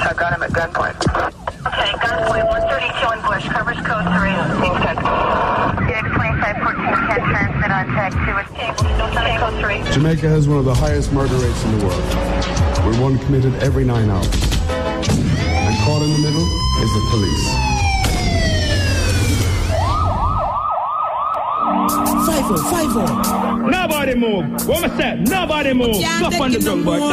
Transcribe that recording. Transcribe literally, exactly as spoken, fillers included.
I got him at gunpoint. Okay, gunpoint, one thirty-two in Bush, covers code three. X twenty-five fourteen ten, transmit on tag two. Okay, code three. Jamaica has one of the highest murder rates in the world. We're one committed every nine hours. And caught in the middle is the police. Five oh, five oh. Nobody move. What was that? Nobody move. Stop on the drum, boy.